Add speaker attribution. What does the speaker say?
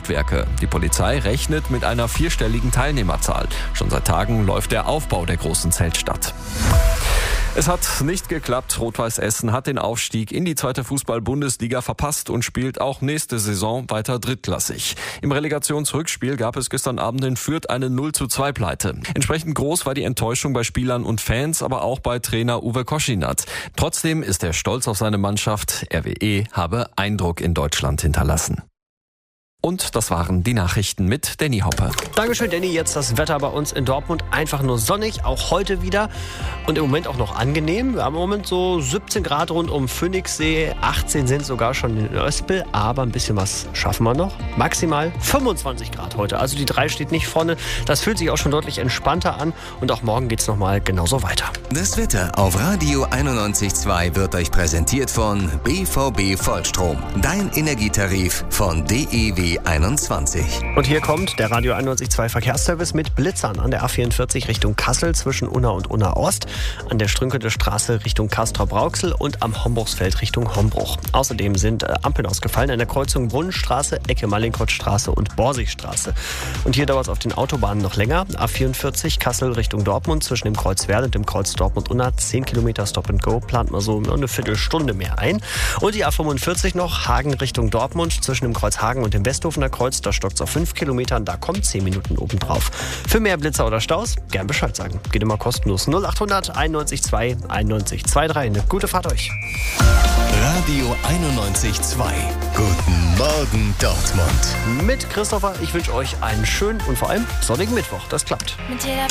Speaker 1: Triebwerke. Die Polizei rechnet mit einer 4-stelligen Teilnehmerzahl. Schon seit Tagen läuft der Aufbau der großen Zeltstadt. Es hat nicht geklappt. Rot-Weiß Essen hat den Aufstieg in die 2. Fußball-Bundesliga verpasst und spielt auch nächste Saison weiter drittklassig. Im Relegationsrückspiel gab es gestern Abend in Fürth eine 0:2-Pleite. Entsprechend groß war die Enttäuschung bei Spielern und Fans, aber auch bei Trainer Uwe Koschinat. Trotzdem ist er stolz auf seine Mannschaft. RWE habe Eindruck in Deutschland hinterlassen. Und das waren die Nachrichten mit Danny Hoppe.
Speaker 2: Dankeschön, Danny. Jetzt das Wetter bei uns in Dortmund. Einfach nur sonnig, auch heute wieder. Und im Moment auch noch angenehm. Wir haben im Moment so 17 Grad rund um Phoenixsee. 18 sind sogar schon in Öspel. Aber ein bisschen was schaffen wir noch. Maximal 25 Grad heute. Also die 3 steht nicht vorne. Das fühlt sich auch schon deutlich entspannter an. Und auch morgen geht es nochmal genauso weiter.
Speaker 3: Das Wetter auf Radio 91.2 wird euch präsentiert von BVB Vollstrom. Dein Energietarif von DEW 21.
Speaker 2: Und hier kommt der Radio 91.2 Verkehrsservice mit Blitzern an der A44 Richtung Kassel zwischen Unna und Unna Ost, an der Strünkelte Straße Richtung Castrop-Rauxel und am Homburgsfeld Richtung Hombruch. Außerdem sind Ampeln ausgefallen an der Kreuzung Brunnenstraße, Ecke Mallinckrodtstraße und Borsigstraße. Und hier dauert es auf den Autobahnen noch länger. A44 Kassel Richtung Dortmund zwischen dem Kreuz Werl und dem Kreuz Dortmund-Unna 10 Kilometer Stop and Go, plant man so eine Viertelstunde mehr ein. Und die A45 noch Hagen Richtung Dortmund zwischen dem Kreuz Hagen und dem Westhofener Kreuz, da stockt es auf 5 Kilometern, da kommen 10 Minuten obendrauf. Für mehr Blitzer oder Staus, gern Bescheid sagen. Geht immer kostenlos. 0800 91 91 23. Eine gute Fahrt euch.
Speaker 3: Radio 91.2. Guten Morgen Dortmund.
Speaker 2: Mit Christopher, ich wünsche euch einen schönen und vor allem sonnigen Mittwoch. Das klappt.